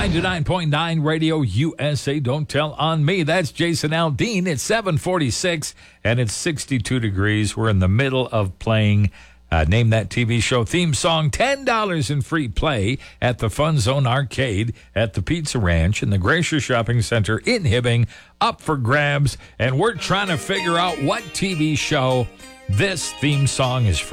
99.9 Radio USA. Don't tell on me. That's Jason Aldean. It's 7:46 and it's 62 degrees. We're in the middle of playing Name That TV Show theme song. $10 in free play at the Fun Zone Arcade at the Pizza Ranch in the Gracious Shopping Center in Hibbing. Up for grabs. And we're trying to figure out what TV show this theme song is from.